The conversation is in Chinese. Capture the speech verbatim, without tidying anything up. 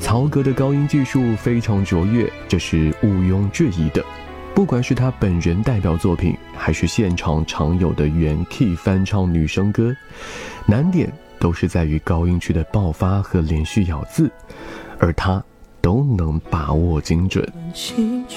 曹格的高音技术非常卓越，这是毋庸置疑的。不管是他本人代表作品，还是现场常有的原 key 翻唱女生歌，难点都是在于高音区的爆发和连续咬字，而他都能把握精准。